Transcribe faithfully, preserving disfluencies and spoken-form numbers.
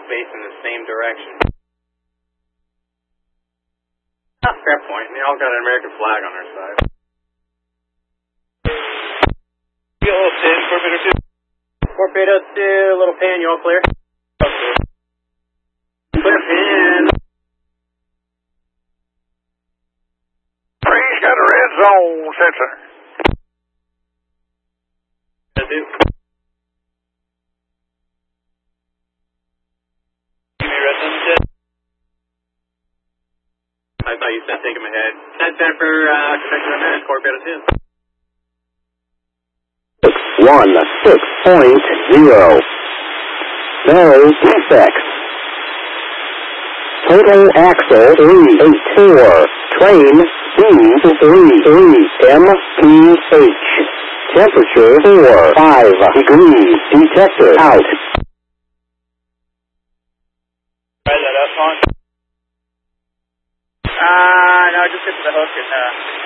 facing the same direction. Ah, fair point. They all got an American flag on their side. Yellow ten, Torpedo two. Torpedo two, little pan, you all clear? Okay. Clear pan. Breeze got a red zone sensor. That's it. Give me red zone set. I thought you said take him ahead. ten ten for uh, Commissioner Man, Torpedo two. one six point zero. No defects. Total axle three eight four. Train speed three three M P H. Temperature four five degrees. Detector out. Try that up on. Uh, no, just get to the hook and uh,